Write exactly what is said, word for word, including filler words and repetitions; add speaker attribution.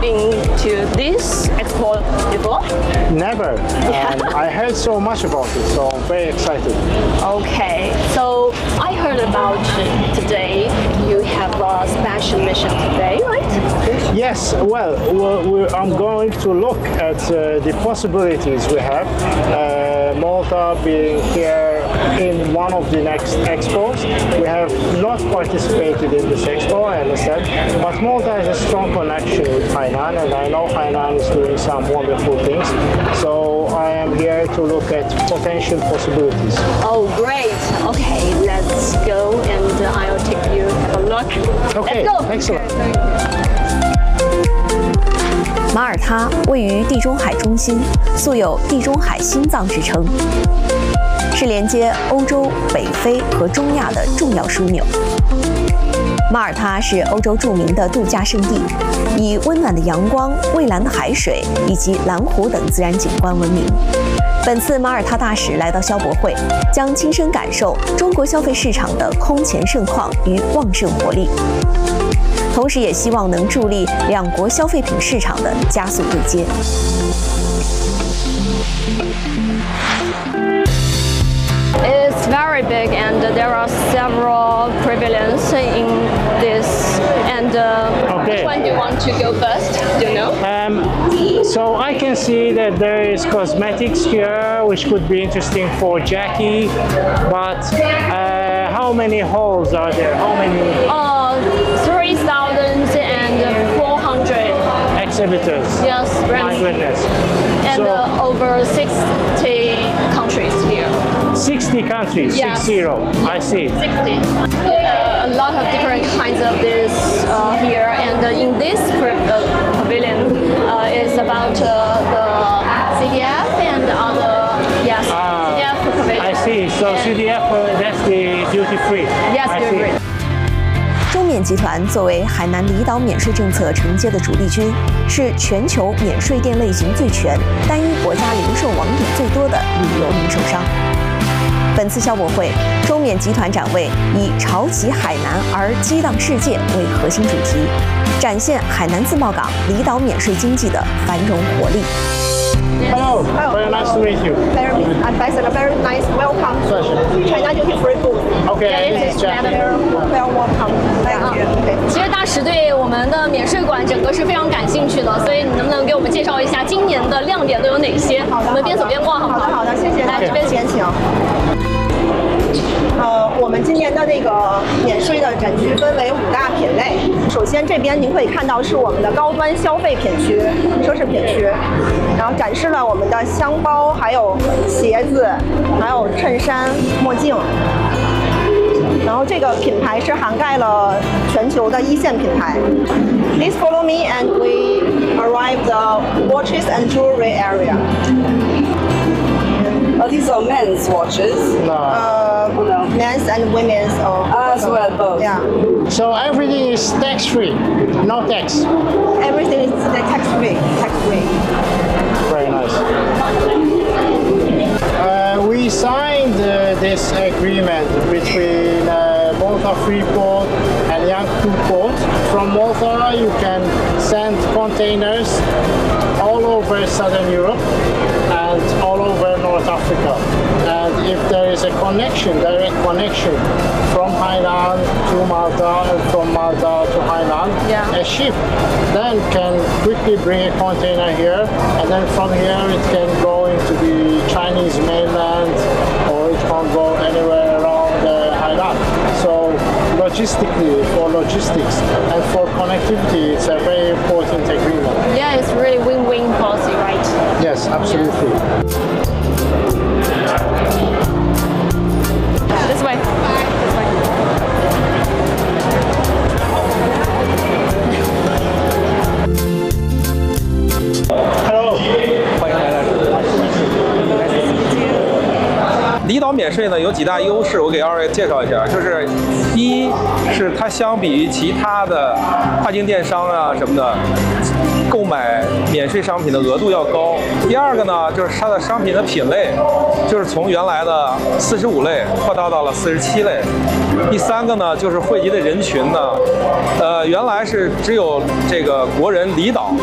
Speaker 1: been to this expo before?
Speaker 2: Never.
Speaker 1: Yeah.
Speaker 2: Um, I heard so much about it, so I'm very excited.
Speaker 1: Okay, so I heard about today you have a special mission today, right?
Speaker 2: Yes, well, we're, we're, I'm going to look at uh, the possibilities we have. Uh, Malta being here in one of the next expos. We have not participated in this expo, I understand, but Malta has a strong connection with Hainan, and I know Hainan is doing some wonderful things. So I am here to look at potential possibilities.
Speaker 1: Oh, great. Okay, let's go and I'll take you have a look.
Speaker 2: Okay,
Speaker 1: let's go.
Speaker 2: excellent.
Speaker 3: 马耳他位于地中海中心，素有“地中海心脏”之称，是连接欧洲、北非和中亚的重要枢纽。马耳他是欧洲著名的度假胜地，以温暖的阳光、蔚蓝的海水以及蓝湖等自然景观闻名。本次马耳他大使来到消博会，将亲身感受中国消费市场的空前盛况与旺盛活力。 同时，也希望能助力两国消费品市场的加速对接。
Speaker 1: It's very big, and there are several pavilions in this. And uh,
Speaker 2: Okay.
Speaker 1: which one do you want to go first? Do you know?
Speaker 2: Um, so I can see that there is cosmetics here, which could be interesting for Jackie. But uh, how many halls are there? How many
Speaker 1: Uh, three thousand and four hundred.
Speaker 2: exhibitors?
Speaker 1: Yes,
Speaker 2: My
Speaker 1: brands,
Speaker 2: goodness.
Speaker 1: and
Speaker 2: So
Speaker 1: uh, over sixty countries here.
Speaker 2: sixty countries,
Speaker 1: Yes.
Speaker 2: six zero. I see.
Speaker 1: sixty. Uh, a lot of different kinds of this uh, here, and uh, in this pri- uh, pavilion uh, is about uh, the C D F and other yes
Speaker 2: Ah,
Speaker 1: C D F pavilion.
Speaker 2: I see. So
Speaker 1: And-
Speaker 2: C D F, uh, that's the duty free.
Speaker 1: Yes,
Speaker 2: I
Speaker 1: you're
Speaker 2: see.
Speaker 1: right.
Speaker 3: 中缅集团作为海南离岛免税政策承接的主力军，是全球免税店类型最全、单一国家零售网点最多的旅游零售商。本次消博会，中缅集团展位以“潮起海南而激荡世界”为核心主题，展现海南自贸港离岛免税经济的繁荣活力。
Speaker 2: Hello. Very nice to meet you.
Speaker 4: Very ambassador, very nice. Welcome to China Duty Free booth.
Speaker 2: Okay,
Speaker 1: Yeah,
Speaker 2: this
Speaker 1: yes,
Speaker 2: is Jackie.
Speaker 1: madam.
Speaker 4: Well, welcome. Thank you. Okay.
Speaker 1: 其实大使对我们的免税馆整个是非常感兴趣的，所以你能不能给我们介绍一下今年的亮点都有哪些？
Speaker 4: 好的，
Speaker 1: 我们边走边逛好不好？
Speaker 4: 好的，好的，谢谢。
Speaker 1: 来这边请。
Speaker 4: 先请。呃，我们今年的那个免税的展区分为五大品类。首先，这边您可以看到是我们的高端消费品区、奢侈品区，然后展示了我们的箱包、还有鞋子、还有衬衫、墨镜。然后这个品牌是涵盖了全球的一线品牌。Please follow me, and we arrive the watches and jewelry area.
Speaker 5: Oh, these are men's watches.
Speaker 2: No.
Speaker 4: Uh,
Speaker 5: no.
Speaker 4: men's and women's. Or,
Speaker 5: As well, both.
Speaker 4: Yeah.
Speaker 2: So everything is tax free, no tax.
Speaker 4: Everything is tax free. Tax free.
Speaker 2: Very nice. Uh, we signed uh, this agreement between uh, Malta Freeport and Yankton Port. From Malta, you can send containers all over Southern Europe and all over North Africa. And if there is a connection, direct connection from Hainan to Malta and from Malta to Hainan,
Speaker 1: Yeah.
Speaker 2: a ship then can quickly bring a container here, and then from here it can go into the Chinese mainland, or it can go anywhere around uh, Hainan. So logistically, for logistics and for connectivity, it's a very important agreement.
Speaker 1: Yeah, it's really win-win policy, right?
Speaker 2: Yes, absolutely.
Speaker 1: This way. This way.
Speaker 2: Hello.
Speaker 6: 欢迎来到离岛免税呢，有几大优势，我给二位介绍一下。就是一是它相比于其他的跨境电商啊什么的，购买免税商品的额度要高。第二个呢，就是它的商品的品类，就是从原来的四十五类扩大到了四十七类。第三个呢，就是汇集的人群呢，呃，原来是只有这个国人离岛